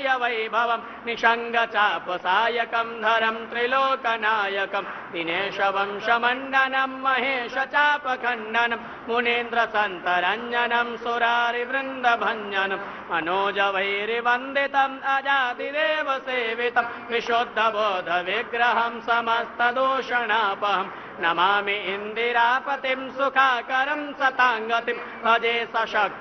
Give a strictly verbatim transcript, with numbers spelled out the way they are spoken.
वैभवं निषङ्गचापसायकं धरं त्रिलोकनायकं दिनेशवंशमण्डनं महेशचापखण्डनं मुनीन्द्रसन्तरञ्जनं सुरारिवृन्दभञ्जनं मनोजवैरिवन्दितम् अजातिदेवसेवितं विशुद्धबोधविग्रहं समस्तदूषणापहं नमामि इन्दिरापतिं सुखाकरं सताङ्गतिं भजे सशक्ति